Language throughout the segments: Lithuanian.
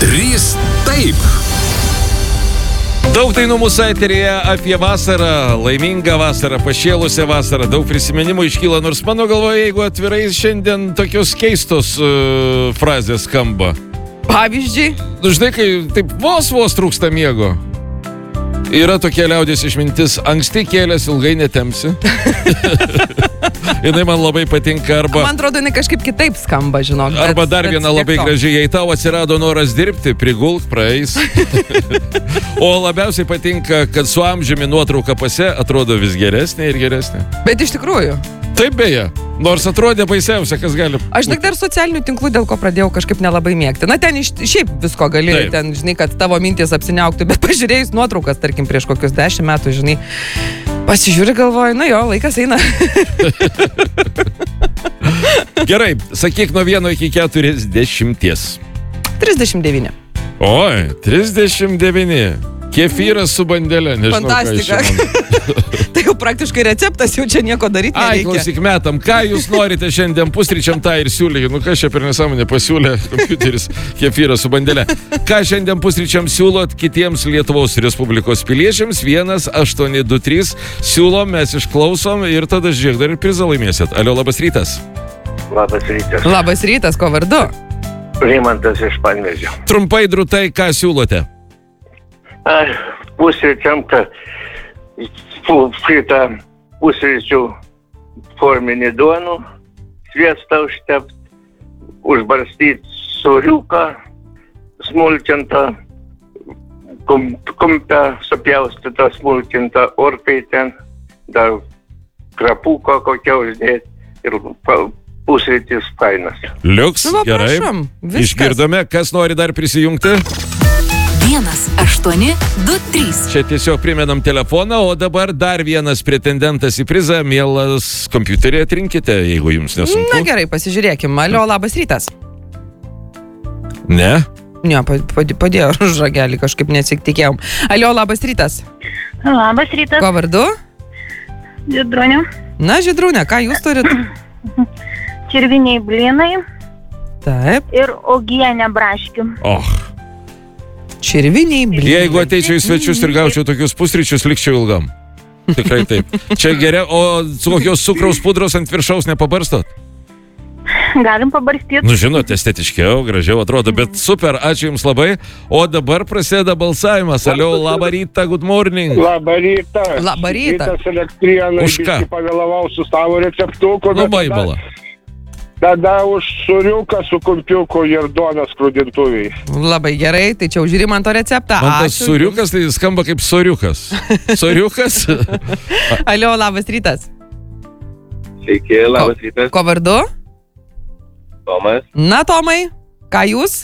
3 taip. Daug dainų mūsų eteryje apie vasarą, laimingą vasarą, pašėlusią vasarą, daug prisiminimų iškyla, nors mano galvoje, jeigu atvirai, šiandien tokios keistos frazės skamba. Pavyzdžiui? Žinai, kai taip vos trūksta miego. Yra tokia liaudės išmintis, anksti kėlės ilgai netempsi. Jinai man labai patinka, arba... Man atrodo, jinai kažkaip kitaip skamba, žinok. Arba dar viena labai gražiai, jei tau atsirado noras dirbti, prigulk, praeis. O labiausiai patinka, kad su amžiumi nuotrauka pase atrodo vis geresnė ir geresnė. Bet iš tikrųjų. Taip beje, nors atrodė baisiausia, kas gali... Aš tik dar socialinių tinklų, dėl ko pradėjau kažkaip nelabai mėgti. Na, ten šiaip visko gali, Taip. ten, žinai, kad tavo mintis apsiniauktų, bet pažiūrėjus nuotraukas, tarkim, prieš kokius 10 metų, žinai, pasižiūri, galvoju, nu jo, laikas eina. Gerai, sakyk nuo 1 iki 40. 39. Oi, 39. Kefyras su bandelė, nežinau, Fantastika. Tai jau praktiškai receptas, jau čia nieko daryti Ai, nereikia. klausyk metam, ką jūs norite šiandien pusryčiam tą ir siūlyti? Nu, kas čia per nesąmonę pasiūlė kompiuteris kefyrą su bandelė? Ką šiandien pusryčiam siūlot kitiems Lietuvos Respublikos piliečiams? 1823 siūlom, mes išklausom ir tada žiūrėk, dar ir prizą laimėsit. Alio, labas rytas. Labas rytas. Labas rytas, ko vardu? Rimantas iš Panevėžio. Trumpai, drūtai, ką siūlote? Pusryčiam, kad šitą pusryčių forminį duonų, sviestą užtept, užbarstyti sūriuką, smulkintą, kumpę supjaustytą, smulkintą orkaitę, dar krapūko kokią uždėti ir pusrytis fainas. Liuks, Nu, va, gerai. prašom, viskas. Išgirdome, kas nori dar prisijungti? 1823. Čia tiesiog primenam telefoną, o dabar dar vienas pretendentas į prizą. Mielas kompiuterį atrinkite, jeigu jums nesunku. Na gerai, pasižiūrėkim. Alio, labas rytas. Ne? Ne, padėjo žagelį, kažkaip nesitikėjom. Alio, labas rytas. Labas rytas, Ko vardu? Žydrūnė. Na, Žydrūnė, ką jūs turit? Čirviniai blynai Taip. ir uogienė braškių. Oh. Čirviniai blynai. Jeigu ateičiau į svečius ir gaučiau tokius pusryčius, likčiau ilgam. Tikrai taip. Čia geriau, o su kokios cukraus pudros ant viršaus nepabarstot? Galim pabarstyti. Nu, žinot, estetiškiau, gražiau atrodo, bet super, ačiū jums labai. O dabar prasideda balsavimas. Alio, labą rytą, good morning. Labą rytą. Labą rytą. Rytas Elektrienai, Už ką? biškį pavėlavau su savo receptuku. Nu, bet baibala. Tada už sūriuką su kumpiuku ir duoną skrudintuviai. Labai gerai, tai čia užžiūrim man to receptą. Man tas Ačiū. sūriukas, tai skamba kaip soriukas. Soriukas? Alio, labas rytas. Sveiki, labas rytas, Ko vardu? Tomas. Na, Tomai, ką jūs?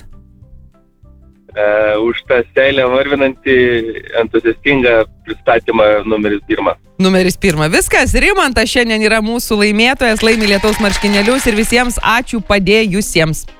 Už tą seilę varvinantį entuziastingą pristatymą numeris 1. Numeris 1. Viskas, Rimantas šiandien yra mūsų laimėtojas, laimi lietaus marškinėlius ir visiems ačiū padėjusiems.